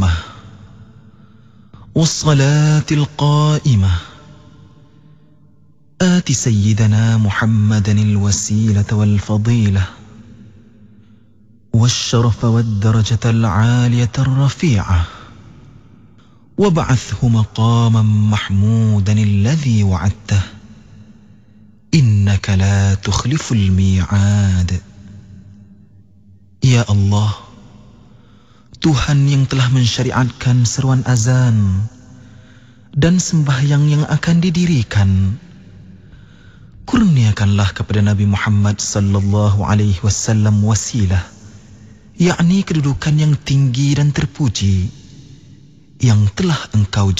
التامة والصلاة القائمة آت سيدنا محمدا الوسيلة والفضيلة والشرف والدرجة العالية الرفيعة وابعثه مقاما محمودا الذي وعدته إنك لا تخلف الميعاد. Ya Allah, Tuhan yang telah mensyariatkan seruan azan dan sembahyang yang akan didirikan, kurniakanlah kepada Nabi Muhammad sallallahu alaihi wasallam wasilah, yakni kedudukan yang tinggi dan terpuji yang telah Engkau